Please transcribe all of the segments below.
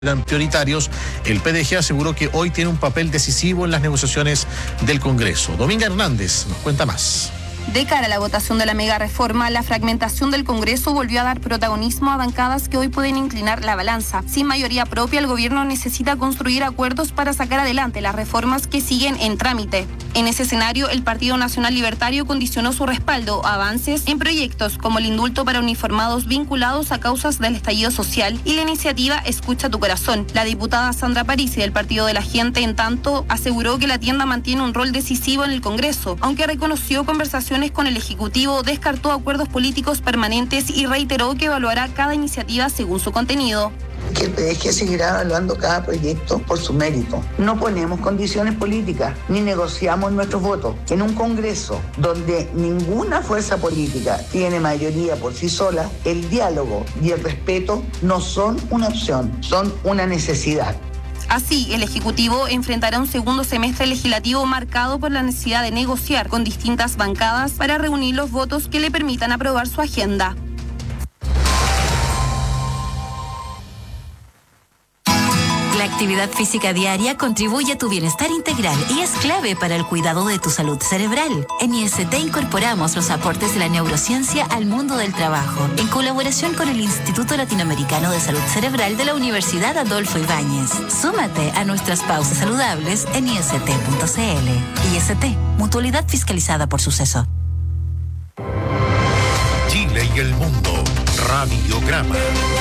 eran prioritarios, el PDG aseguró que hoy tiene un papel decisivo en las negociaciones del Congreso. Dominga Hernández nos cuenta más. De cara a la votación de la mega reforma, la fragmentación del Congreso volvió a dar protagonismo a bancadas que hoy pueden inclinar la balanza. Sin mayoría propia, el gobierno necesita construir acuerdos para sacar adelante las reformas que siguen en trámite. En ese escenario, el Partido Nacional Libertario condicionó su respaldo a avances en proyectos como el indulto para uniformados vinculados a causas del estallido social y la iniciativa Escucha tu Corazón. La diputada Sandra Parisi del Partido de la Gente, en tanto, aseguró que la tienda mantiene un rol decisivo en el Congreso, aunque reconoció conversaciones con el Ejecutivo, descartó acuerdos políticos permanentes y reiteró que evaluará cada iniciativa según su contenido. Que el PDG seguirá evaluando cada proyecto por su mérito. No ponemos condiciones políticas ni negociamos nuestros votos. En un Congreso donde ninguna fuerza política tiene mayoría por sí sola, el diálogo y el respeto no son una opción, son una necesidad. Así, el Ejecutivo enfrentará un segundo semestre legislativo marcado por la necesidad de negociar con distintas bancadas para reunir los votos que le permitan aprobar su agenda. La actividad física diaria contribuye a tu bienestar integral y es clave para el cuidado de tu salud cerebral. En IST incorporamos los aportes de la neurociencia al mundo del trabajo, en colaboración con el Instituto Latinoamericano de Salud Cerebral de la Universidad Adolfo Ibáñez. Súmate a nuestras pausas saludables en ist.cl. IST, mutualidad fiscalizada por Suceso. Chile y el mundo, Radiograma.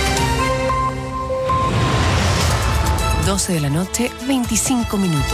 12 de la noche, 25 minutos.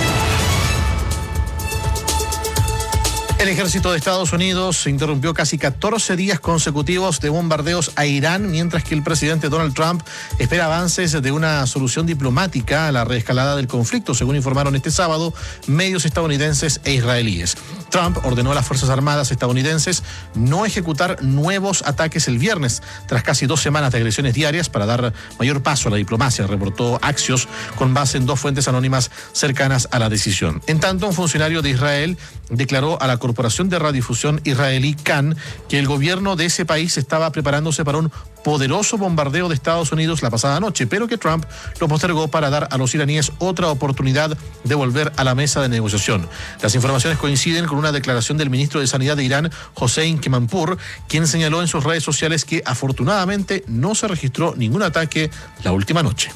El ejército de Estados Unidos interrumpió casi 14 días consecutivos de bombardeos a Irán, mientras que el presidente Donald Trump espera avances de una solución diplomática a la reescalada del conflicto, según informaron este sábado medios estadounidenses e israelíes. Trump ordenó a las Fuerzas Armadas estadounidenses no ejecutar nuevos ataques el viernes, tras casi 2 semanas de agresiones diarias, para dar mayor paso a la diplomacia, reportó Axios con base en 2 fuentes anónimas cercanas a la decisión. En tanto, un funcionario de Israel declaró a la Corporación de Radiodifusión israelí CAN que el gobierno de ese país estaba preparándose para un poderoso bombardeo de Estados Unidos la pasada noche, pero que Trump lo postergó para dar a los iraníes otra oportunidad de volver a la mesa de negociación. Las informaciones coinciden con una declaración del ministro de Sanidad de Irán, Hossein Kemanpour, quien señaló en sus redes sociales que afortunadamente no se registró ningún ataque la última noche.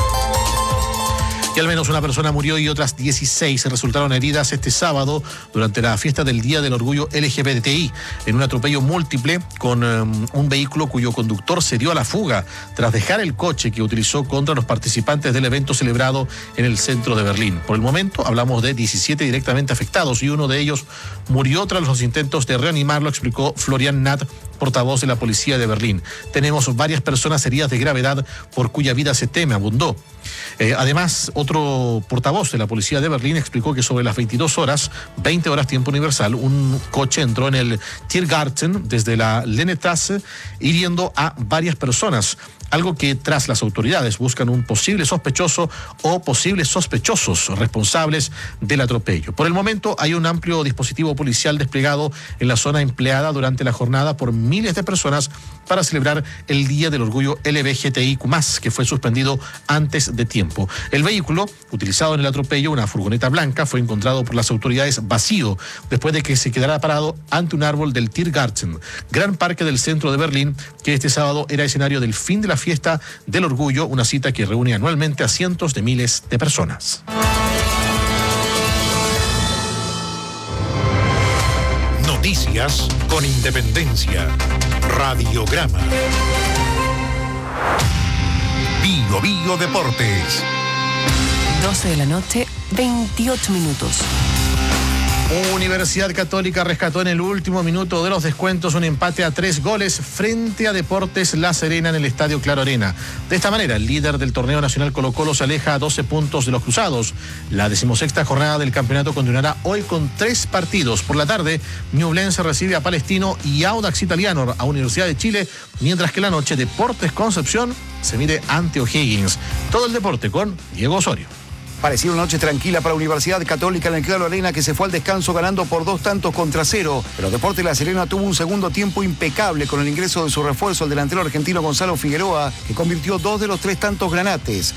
Y al menos una persona murió y otras 16 resultaron heridas este sábado durante la fiesta del Día del Orgullo LGBTI, en un atropello múltiple con un vehículo cuyo conductor se dio a la fuga tras dejar el coche que utilizó contra los participantes del evento celebrado en el centro de Berlín. Por el momento hablamos de 17 directamente afectados y uno de ellos murió tras los intentos de reanimarlo, explicó Florian Nath, portavoz de la policía de Berlín. Tenemos varias personas heridas de gravedad por cuya vida se teme, abundó. Además, otro portavoz de la policía de Berlín explicó que sobre las 22 horas, 20 horas tiempo universal, un coche entró en el Tiergarten desde la Lennestrasse, hiriendo a varias personas. Algo que tras las autoridades buscan un posible sospechoso o posibles sospechosos responsables del atropello. Por el momento hay un amplio dispositivo policial desplegado en la zona empleada durante la jornada por miles de personas para celebrar el Día del Orgullo LGBTIQ+, que fue suspendido antes de tiempo. El vehículo utilizado en el atropello, una furgoneta blanca, fue encontrado por las autoridades vacío después de que se quedara parado ante un árbol del Tiergarten, gran parque del centro de Berlín, que este sábado era escenario del fin de la fiesta del orgullo, una cita que reúne anualmente a cientos de miles de personas. Noticias con independencia. Radiograma. Bio Bio Deportes. 12 de la noche, 28 minutos. Universidad Católica rescató en el último minuto de los descuentos un empate a 3 goles frente a Deportes La Serena en el Estadio Claro Arena. De esta manera, el líder del torneo nacional Colo-Colo se aleja a 12 puntos de los cruzados. La 16ª jornada del campeonato continuará hoy con 3 partidos. Por la tarde, Ñublense recibe a Palestino y Audax Italiano a Universidad de Chile, mientras que la noche Deportes Concepción se mide ante O'Higgins. Todo el deporte con Diego Osorio. Parecía una noche tranquila para Universidad Católica en el Claro Arena, que se fue al descanso ganando por 2-0, pero Deportes La Serena tuvo un segundo tiempo impecable con el ingreso de su refuerzo, el delantero argentino Gonzalo Figueroa, que convirtió 2 de los 3 tantos granates.